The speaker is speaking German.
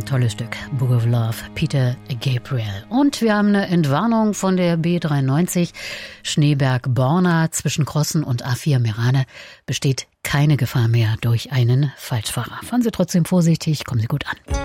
Tolles Stück, Book of Love, Peter Gabriel. Und wir haben eine Entwarnung von der B93 Schneeberg-Borna zwischen Crossen und A4 Merane. Besteht keine Gefahr mehr durch einen Falschfahrer. Fahren Sie trotzdem vorsichtig, kommen Sie gut an.